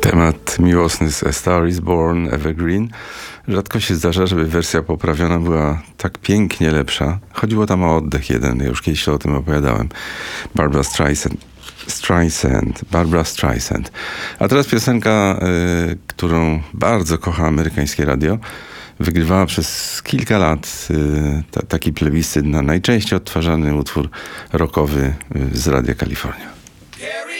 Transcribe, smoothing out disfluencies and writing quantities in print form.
Temat miłosny z A Star is Born, Evergreen. Rzadko się zdarza, żeby wersja poprawiona była tak pięknie lepsza. Chodziło tam o oddech jeden, ja już kiedyś o tym opowiadałem. Barbra Streisand. A teraz piosenka, którą bardzo kocha amerykańskie radio. Wygrywała przez kilka lat taki plebiscyt na najczęściej odtwarzany utwór rockowy z Radia Kalifornia.